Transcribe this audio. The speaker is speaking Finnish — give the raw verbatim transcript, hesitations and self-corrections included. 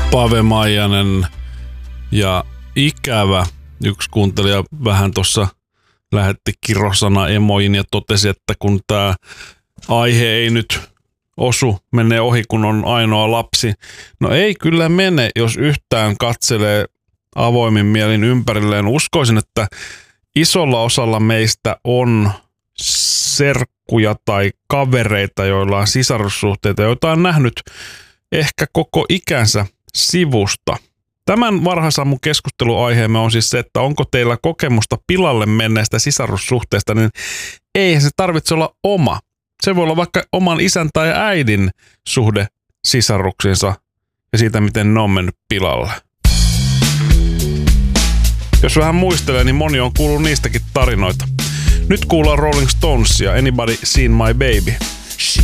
Pave Maijanen ja ikävä. Yksi kuuntelija vähän tuossa lähetti kirosana emojin ja totesi, että kun tämä aihe ei nyt osu, menee ohi, kun on ainoa lapsi. No ei kyllä mene, jos yhtään katselee avoimin mielin ympärilleen. Uskoisin, että isolla osalla meistä on serkkuja tai kavereita, joilla on sisarussuhteita, joita on nähnyt ehkä koko ikänsä sivusta. Tämän varhaisammun keskusteluaiheemme on siis se, että onko teillä kokemusta pilalle menneestä sisarussuhteesta, niin eihän se tarvitse olla oma. Se voi olla vaikka oman isän tai äidin suhde sisaruksiinsa ja siitä, miten ne on mennyt pilalle. Jos vähän muistelee, niin moni on kuullut niistäkin tarinoita. Nyt kuullaan Rolling Stonesia, Anybody Seen My Baby?